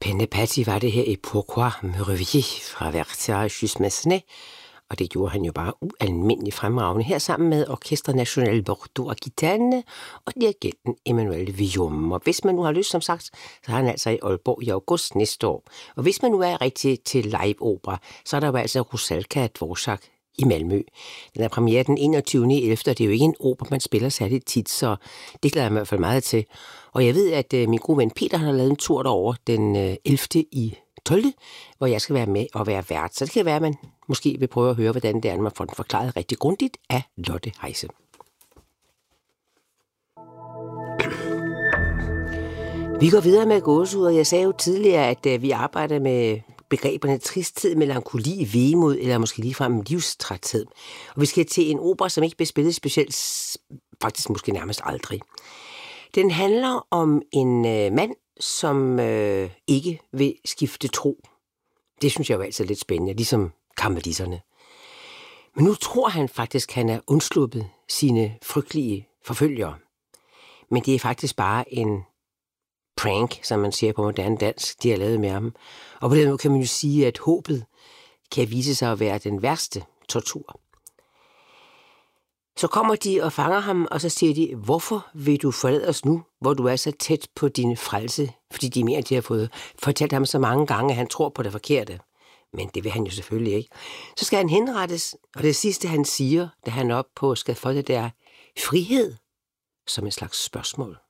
Penne-Patti var det her i Pourquoi me réveiller fra Versailles Just Massenet, og det gjorde han jo bare ualmindeligt fremragende her sammen med Orchestre National Bordeaux Aquitaine og dirigenten Emmanuel Villaume. Og hvis man nu har lyst, som sagt, så har han altså i Aalborg i august næste år. Og hvis man nu er rigtig til live-opera, så er der jo altså Rusalka af Dvorak i Malmø. Den er premiere den 21.11. Det er jo ikke en opera, man spiller særligt tit, så det glæder jeg mig i hvert fald meget til. Og jeg ved, at min gode ven Peter har lavet en tur derover den 11. i 12., hvor jeg skal være med og være vært. Så det kan være, at man måske vil prøve at høre, hvordan det er, når man får den forklaret rigtig grundigt af Lotte Heise. Vi går videre med gåsehud, og jeg sagde jo tidligere, at vi arbejder med begreberne tristhed, melankoli, vemod eller måske ligefrem livstræthed. Og vi skal til en opera, som ikke bliver spillet specielt, faktisk måske nærmest aldrig. Den handler om en mand, som ikke vil skifte tro. Det synes jeg jo altid er lidt spændende, ligesom karmelisserne. Men nu tror han faktisk, han er undsluppet sine frygtelige forfølgere. Men det er faktisk bare en prank, som man siger på moderne dansk, de har lavet med ham. Og på den måde kan man jo sige, at håbet kan vise sig at være den værste tortur. Så kommer de og fanger ham, og så siger de, hvorfor vil du forlade os nu, hvor du er så tæt på din frelse? Fordi de mener, de har fået fortalt ham så mange gange, at han tror på det forkerte. Men det vil han jo selvfølgelig ikke. Så skal han henrettes, og det sidste, han siger, da han er oppe på skafottet, det er frihed som et slags spørgsmål.